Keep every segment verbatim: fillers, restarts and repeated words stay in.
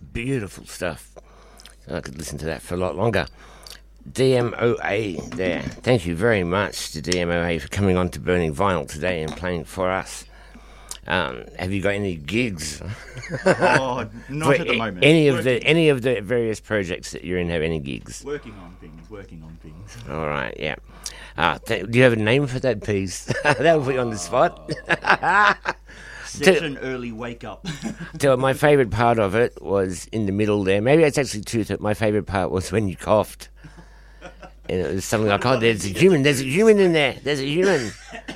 beautiful stuff. I could listen to that for a lot longer. D M O A there. Thank you very much to D M O A for coming on to Burning Vinyl today and playing for us. Um, have you got any gigs? Oh, not at the a- moment. Any of working, the any of the various projects that you're in have any gigs? Working on things, working on things. All right, yeah. Uh, th- do you have a name for that piece? That'll put you on the spot. Session early wake up. So my favourite part of it was in the middle there. Maybe it's actually true that my favourite part was when you coughed. And it was something like, oh, there's a human, there's a human in there, there's a human.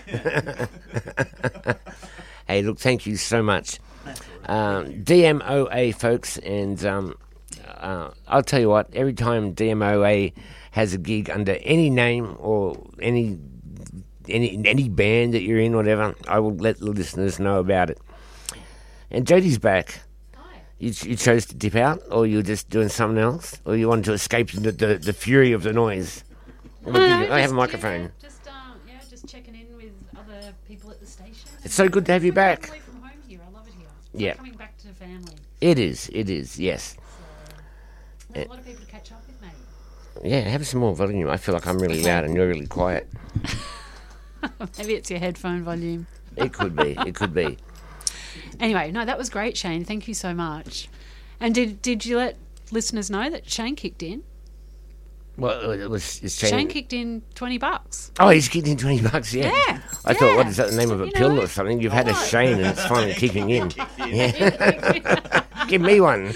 Hey, look, thank you so much. Um, D M O A, folks, and um, uh, I'll tell you what, every time D M O A has a gig under any name or any any any band that you're in, whatever, I will let the listeners know about it. And Jodie's back. You, you chose to dip out, or you were just doing something else, or you wanted to escape the the, the fury of the noise? No, I no, have a just, microphone. Yeah, just, um, yeah, just checking in with other people at the station. It's so good to have you It's like back. away from home here. I love it here. It's Yeah. like coming back to family. It is, it is, yes. So, there's a lot of people to catch up with, maybe. Yeah, have some more volume. I feel like I'm really loud and you're really quiet. Maybe it's your headphone volume. It could be, it could be. Anyway, no, that was great, Shane. Thank you so much. And did did you let listeners know that Shane kicked in? Well, it was it's Shane. Shane kicked in twenty bucks. Oh, he's kicked in twenty bucks, yeah. Yeah, I thought, what yeah. is that, the name of a You pill know. or something? You've had a Oh. Shane and it's finally kicking in. Yeah. Give me one.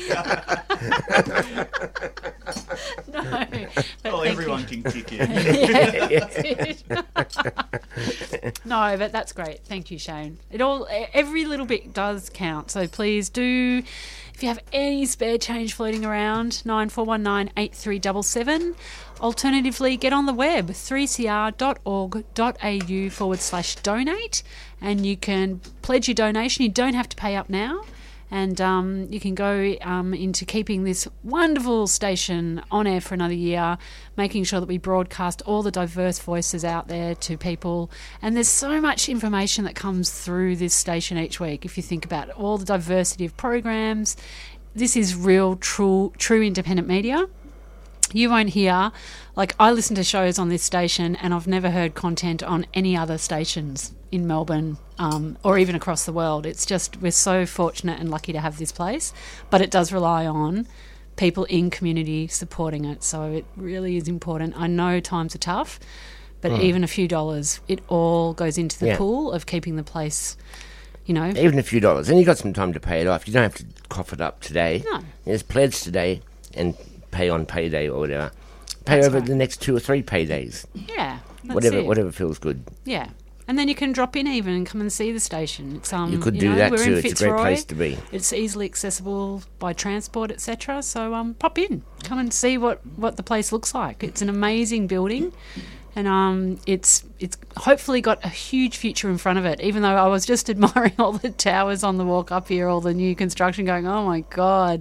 No. but Oh, thank everyone you. can kick in. Yeah, that's it. No, but that's great. Thank you, Shane. It all, every little bit does count. So please do, if you have any spare change floating around, nine four one nine eight three seven seven. Alternatively, get on the web, three c r dot org dot a u forward slash donate, and you can pledge your donation. You don't have to pay up now. And um, you can go um, into keeping this wonderful station on air for another year, making sure that we broadcast all the diverse voices out there to people. And there's so much information that comes through this station each week. If you think about all the diversity of programs, this is real, true, true independent media. You won't hear, like I listen to shows on this station and I've never heard content on any other stations in Melbourne um, or even across the world. It's just, we're so fortunate and lucky to have this place, but it does rely on people in community supporting it. So it really is important. I know times are tough, but mm. even a few dollars, it all goes into the Yeah. pool of keeping the place, you know. Even a few dollars. And you've got some time to pay it off. You don't have to cough it up today. No. There's pledge today and pay on payday or whatever. Pay That's over right. the next two or three paydays. Yeah. That's Whatever it. whatever feels good. Yeah. And then you can drop in even and come and see the station. It's, um, You could you do know, that we're too. in It's a Fitzroy. great place to be. It's easily accessible by transport, et cetera. So um, pop in, come and see what, what the place looks like. It's an amazing building, and um, it's it's hopefully got a huge future in front of it. Even though I was just admiring all the towers on the walk up here, all the new construction, going, oh my god!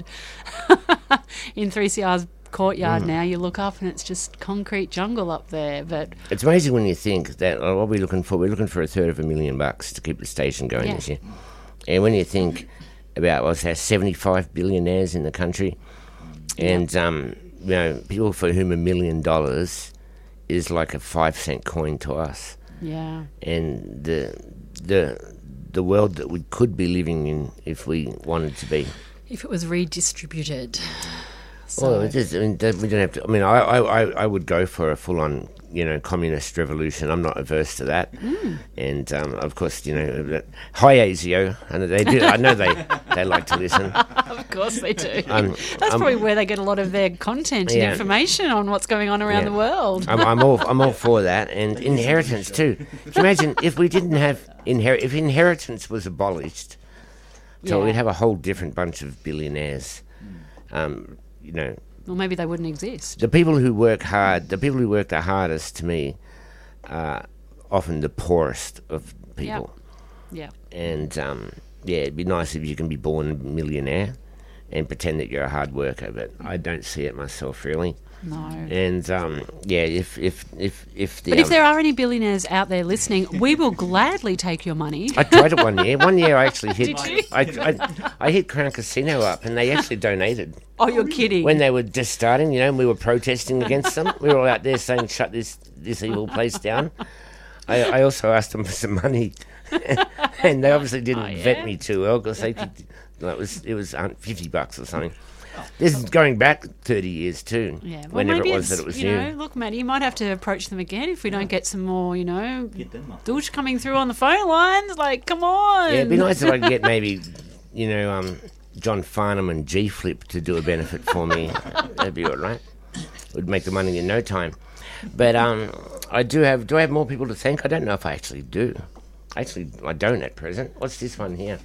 In three C R's courtyard Mm. now, you look up and it's just concrete jungle up there. But It's amazing when you think that, oh, what are we looking for? We're looking for a third of a million bucks to keep the station going Yeah. this year. And when you think about, what's that, seventy-five billionaires in the country, and, um, you know, people for whom a million dollars is like a five cent coin to us. yeah, And the the the world that we could be living in if we wanted to be. if it was redistributed. So, Well, it is, I mean, that- we don't have to. I mean, I, I, I- I would go for a full-on, you know, communist revolution. I'm not averse to that. Mm. And um, of course, you know, that- hi ASIO, and they do. I know they, they like to listen. of course they do. Um, That's um, probably where they get a lot of their content and Yeah. information on what's going on around Yeah. the world. I'm, I'm all I'm all for that, and inheritance too. Can you imagine if we didn't have inher- if inheritance was abolished, so Yeah. we'd have a whole different bunch of billionaires. Um, you know, Well, maybe they wouldn't exist. the people who work hard, the people who work the hardest, to me, are often the poorest of people. Yeah. And um, yeah, it'd be nice if you can be born a millionaire and pretend that you're a hard worker, but I don't see it myself really. No. And um, yeah, if if if if the But if um, there are any billionaires out there listening, we will gladly take your money. I tried it one year. One year I actually hit. Did you? I, I I hit Crown Casino up, and they actually donated Oh, you're kidding. when they were just starting. You know, and we were protesting against them. We were all out there saying, "Shut this this evil place down." I, I also asked them for some money, and they obviously didn't Oh, yeah? vet me too well because they could, well, it was it was um, fifty bucks or something. This is going back thirty years too. Yeah, well, whenever maybe it was it's, that it was you new. know, look, Maddie, you might have to approach them again if we don't get some more, you know, Get them up. douche coming through on the phone lines. Like, come on. Yeah, it'd be nice if I could get maybe, you know, um, John Farnham and G Flip to do a benefit for me. That'd be all right. Would make the money in no time. But um, I do have. Do I have more people to thank? I don't know if I actually do. Actually, I don't at present. What's this one here?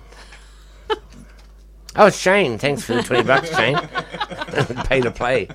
Oh, Shane. Thanks for the twenty bucks, Shane. Pay to play.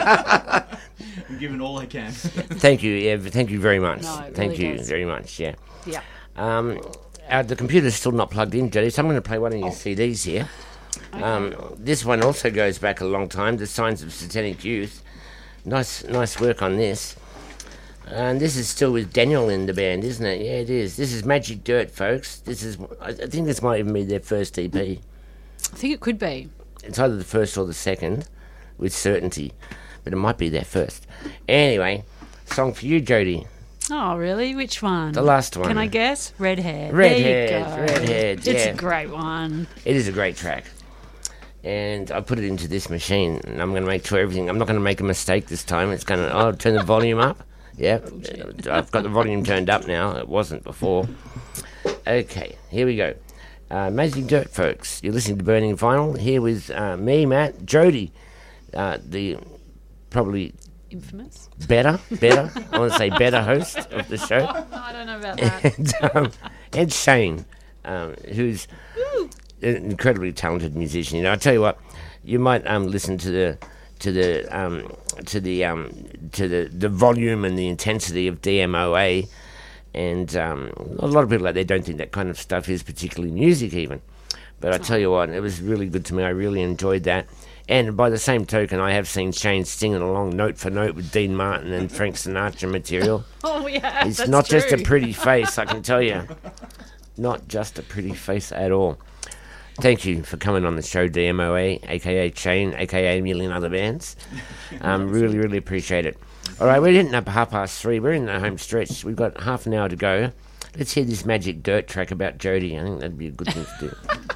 I'm giving all I can. Thank you. Yeah, thank you very much. No, it thank really you does. very much. Yeah. Yeah. Um, uh, the computer's still not plugged in, Jodie, so I'm going to play one of your C Ds here. Um, this one also goes back a long time. The Signs of Satanic Youth. Nice, nice work on this. And this is still with Daniel in the band, isn't it? Yeah, it is. This is Magic Dirt, folks. This is. I I think this might even be their first E P. I think it could be. It's either the first or the second, with certainty, but it might be their first. Anyway, song for you, Jodie. Oh, really? Which one? The last one. Can I guess? Redhead. Redhead, There you go. Redhead, It's yeah. a great one. It is a great track. And I put it into this machine, and I'm going to make sure everything. I'm not going to make a mistake this time. It's going to. I'll turn the volume up. Yeah, I've got the volume turned up now. It wasn't before. Okay, here we go. Uh, Magic Dirt, folks. You're listening to Burning Vinyl. Here with uh, me, Matt, Jodie, uh, the probably Infamous. better, better. I want to say better host of the show. I don't know about that. and, um, and Shane, um, who's an incredibly talented musician. You know, I tell you what, you might um, listen to the to the um, to the um, to the, the volume and the intensity of D M O A, and um, a lot of people out there don't think that kind of stuff is particularly music, even. But I tell you what, it was really good to me. I really enjoyed that. And by the same token, I have seen Shane singing along note for note with Dean Martin and Frank Sinatra material. Oh, yeah. It's that's not just a true. pretty face, I can tell you. Not just a pretty face at all. Thank you for coming on the show, D M O A, a k a. Shane, a k a a million other bands. Um, really, really appreciate it. All right, we're hitting up half past three. We're in the home stretch. We've got half an hour to go. Let's hear this Magic Dirt track about Jodie. I think that'd be a good thing to do.